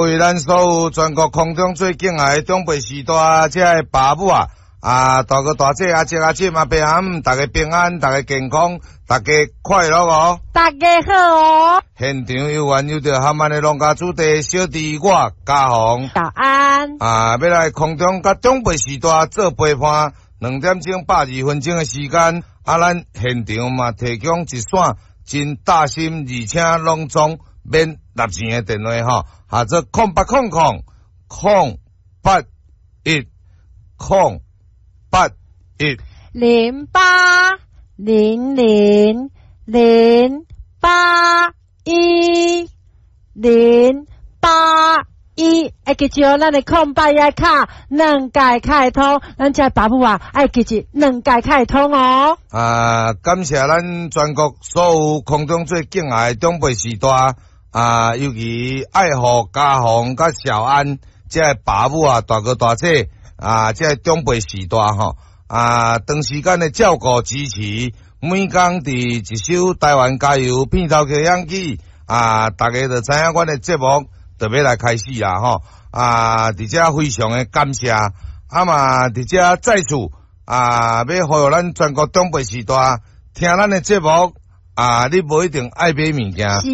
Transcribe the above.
为咱所有全国空中最敬爱的长辈时代，这个爸母大哥大姐姐姐嘛，伯阿姆，大家平安，大家健康，大家快乐哦！ 大家好哦！ 现场有缘有着含万的农家主题小弟我嘉宏， 早安！ 要来空中甲长辈时代做陪伴，2点钟82分钟的时间，咱现场嘛提供一线真大心而且隆重免纳钱的电话吼，或者0800 081 081 0800 081 爱记住咱的空白页卡2届开通，咱这爸母爱记住2届开通哦。 感谢咱全国所有空中最敬爱的长辈时代尤其爱护嘉宏甲小安这爸母大哥大姐这长辈时代吼长时间的照顾支持，每天伫一首台湾加油片头曲响起大家就知影阮的节目就要来开始吼伫遮非常的感谢嘛伫遮再次要呼吁咱全国长辈时代听咱的节目你无一定爱买物件。